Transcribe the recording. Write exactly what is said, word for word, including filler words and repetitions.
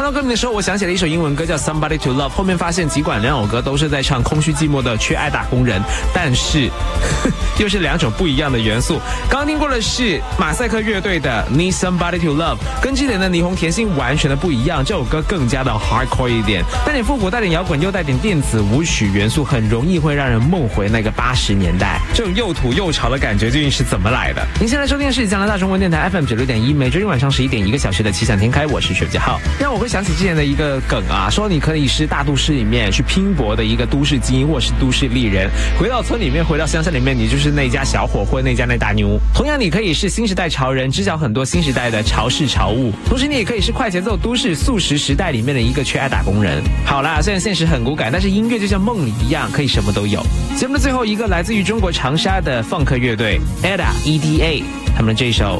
看到歌名的时候，我想起了一首英文歌叫 Somebody to Love， 后面发现尽管两首歌都是在唱空虚寂寞的缺爱打工人，但是又是两种不一样的元素。刚刚听过的是马赛克乐队的 Need Somebody to Love， 跟之前的霓虹甜心完全的不一样，这首歌更加的 hardcore 一点，带点复古，带点摇滚，又带点电子舞曲元素，很容易会让人梦回那个八十年代。这种又土又潮的感觉究竟是怎么来的？您现在收听的是加拿大中文电台 F M 九六点一，每周日晚上十一点一个小时的奇想天开，我是薛家浩。让我会想起之前的一个梗啊，说你可以是大都市里面去拼搏的一个都市精英，或是都市丽人，回到村里面，回到乡下里面，你就是那家小伙或那家那大妞。同样，你可以是新时代潮人，知晓很多新时代的潮事潮物，同时你也可以是快节奏都市速食时代里面的一个缺爱打工人。好啦，虽然现实很骨感，但是音乐就像梦里一样，可以什么都有。节目的最后一个来自于中国长沙的放克乐队 E D A E D A， 他们这一首